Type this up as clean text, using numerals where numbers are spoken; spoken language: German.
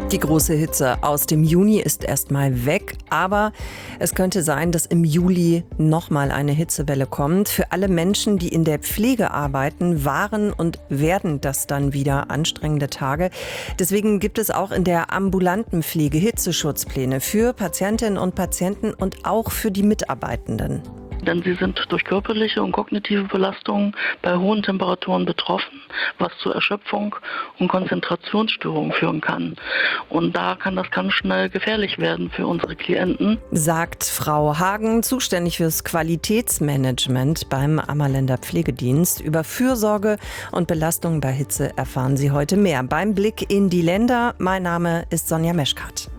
Die große Hitze aus dem Juni ist erstmal weg, aber es könnte sein, dass im Juli nochmal eine Hitzewelle kommt. Für alle Menschen, die in der Pflege arbeiten, waren und werden das dann wieder anstrengende Tage. Deswegen gibt es auch in der ambulanten Pflege Hitzeschutzpläne für Patientinnen und Patienten und auch für die Mitarbeitenden. Denn sie sind durch körperliche und kognitive Belastungen bei hohen Temperaturen betroffen, was zu Erschöpfung und Konzentrationsstörungen führen kann. Und da kann das ganz schnell gefährlich werden für unsere Klienten. Sagt Frau Hagen, zuständig fürs Qualitätsmanagement beim Ammerländer Pflegedienst. Über Fürsorge und Belastung bei Hitze erfahren Sie heute mehr beim Blick in die Länder. Mein Name ist Sonja Meschkat.